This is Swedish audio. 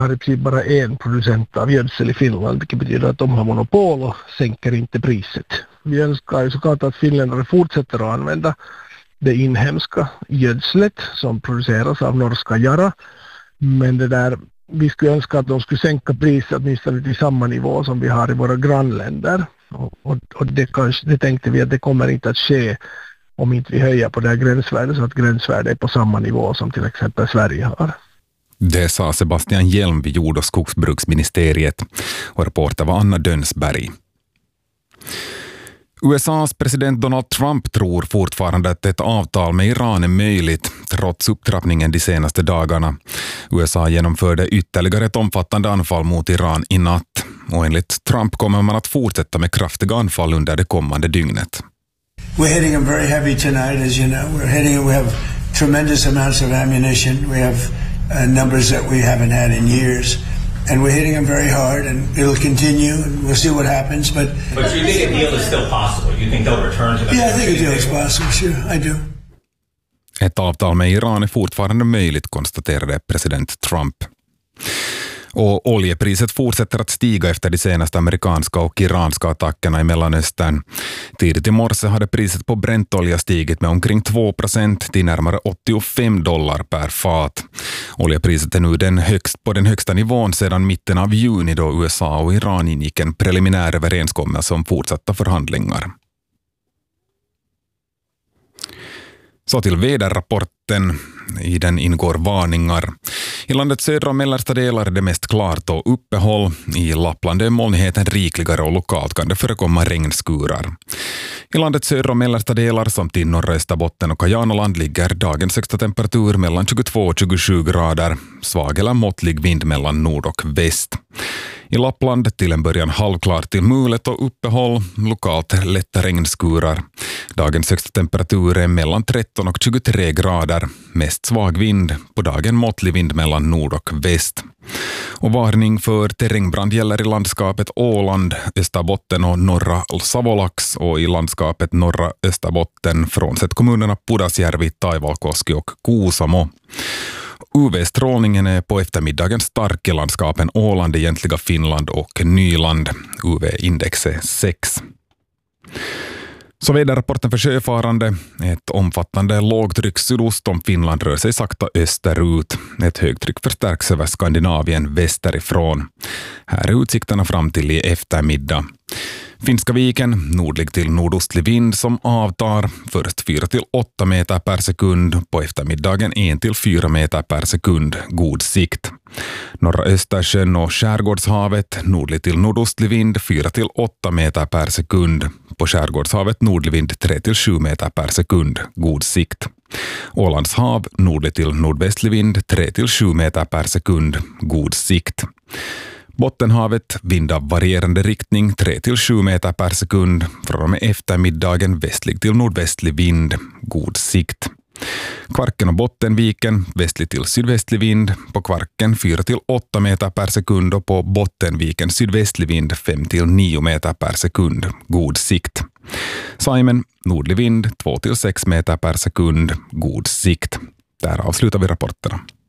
har i princip bara en producent av gödsel i Finland, vilket betyder att de har monopol och sänker inte priset. Vi önskar ju såklart att finländare fortsätter att använda det inhemska gödslet som produceras av norska Yara, men vi skulle önska att de skulle sänka priset åtminstone till samma nivå som vi har i våra grannländer. Och det tänkte vi att det kommer inte att ske om inte vi höjer på det här gränsvärdet, så att gränsvärdet är på samma nivå som till exempel Sverige har. Det sa Sebastian Hjelm vid Jord- och skogsbruksministeriet, och reporter var Anna Dönsberg. USAs president Donald Trump tror fortfarande att ett avtal med Iran är möjligt, trots upptrappningen de senaste dagarna. USA genomförde ytterligare ett omfattande anfall mot Iran i natt, och enligt Trump kommer man att fortsätta med kraftiga anfall under det kommande dygnet. We're hitting them very heavy tonight, as you know. We have tremendous amounts of ammunition. We have numbers that we haven't had in years. And we're hitting them very hard, and it'll continue, and we'll see what happens. But you think a deal is still possible? You think they'll return to the... Yeah, I think a deal is possible, sure, I do. Ett avtal med Iran är fortfarande möjligt, konstaterade president Trump. Och oljepriset fortsätter att stiga efter de senaste amerikanska och iranska attackerna i Mellanöstern. Tidigt i morse hade priset på Brentolja stigit med omkring 2% till närmare $85 per fat. Oljepriset är nu på den högsta nivån sedan mitten av juni, då USA och Iran ingick en preliminär överenskommelse om fortsatta förhandlingar. Så till väderrapporten. I den ingår varningar. I landets södra och mellersta delar är det mest klart och uppehåll. I Lappland är molnigheten rikligare och lokalt kan det förekomma regnskurar. I landets södra och mellersta delar samt i norra Österbotten och Kajanoland ligger dagens högsta temperatur mellan 22 och 27 grader. Svag eller måttlig vind mellan nord och väst. I Lappland till en början halvklart till mulet och uppehåll, lokalt lätta regnskurar. Dagens högsta temperatur är mellan 13 och 23 grader, mest svag vind, på dagen måttlig vind mellan nord och väst. Och varning för terrängbrand gäller i landskapet Åland, Österbotten och norra Savolax, och i landskapet norra Österbotten frånsett kommunerna Pudasjärvi, Taivalkoski och Kuusamo. UV-strålningen är på eftermiddagen stark i landskapen Åland, egentliga Finland och Nyland. UV-index är 6. Så väderrapporten för sjöfarande. Ett omfattande lågtryck sydost om Finland rör sig sakta österut. Ett högtryck förstärks över Skandinavien västerifrån. Här är utsikterna fram till i eftermiddag. Finska viken, nordlig till nordostlig vind som avtar, först 4-8 meter per sekund, på eftermiddagen 1-4 meter per sekund, god sikt. Norra Östersjön och Skärgårdshavet, nordlig till nordostlig vind 4-8 meter per sekund, på Skärgårdshavet nordlig vind 3-7 meter per sekund, god sikt. Ålands hav, nordlig till nordvästlig vind 3-7 meter per sekund, god sikt. Bottenhavet, vind av varierande riktning 3-7 meter per sekund, från och med eftermiddagen västlig till nordvästlig vind, god sikt. Kvarken och Bottenviken, västlig till sydvästlig vind, på Kvarken 4-8 meter per sekund och på Bottenviken sydvästlig vind 5-9 meter per sekund, god sikt. Saimen, nordlig vind 2-6 meter per sekund, god sikt. Där avslutar vi rapporterna.